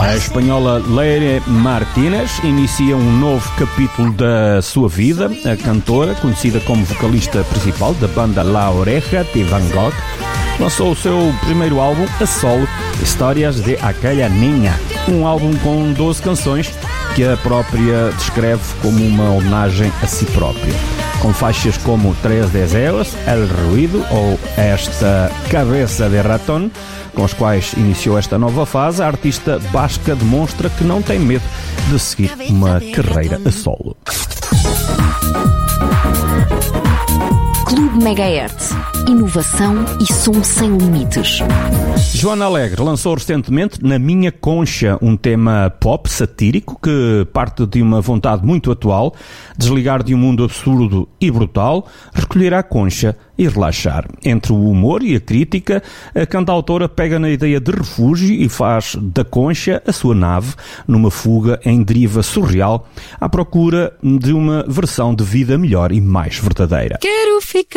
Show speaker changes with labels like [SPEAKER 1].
[SPEAKER 1] A espanhola Leire Martínez inicia um novo capítulo da sua vida. A cantora, conhecida como vocalista principal da banda La Oreja de Van Gogh, lançou o seu primeiro álbum a solo, Histórias de Aquella Niña, um álbum com 12 canções que a própria descreve como uma homenagem a si própria, com faixas como Tres Deseos, El Ruido ou Esta Cabeça de Ratón, com os quais iniciou esta nova fase. A artista basca demonstra que não tem medo de seguir uma carreira a solo.
[SPEAKER 2] Clube Megahertz. Inovação e som sem limites.
[SPEAKER 1] Joana Alegre lançou recentemente Na Minha Concha, um tema pop satírico que parte de uma vontade muito atual, desligar de um mundo absurdo e brutal, recolher a concha e relaxar. Entre o humor e a crítica, a cantautora pega na ideia de refúgio e faz da concha a sua nave, numa fuga em deriva surreal, à procura de uma versão de vida melhor e mais verdadeira.
[SPEAKER 3] Quero ficar